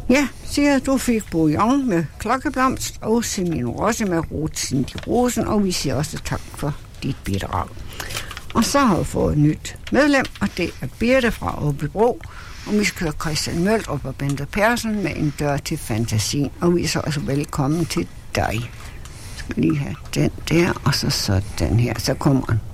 Ja, siger du fik bouillon med klokkeblomst og seminosse med rotsen i rosen, og vi siger også tak for dit bidrag. Og så har vi fået et nyt medlem, og det er Birte fra Aabybro, og vi skal høre Christian Møldrup og Bente Persson med En dør til fantasien, og vi er så også velkommen til dig. Jeg skal lige have den der, og så den her, så kommer den.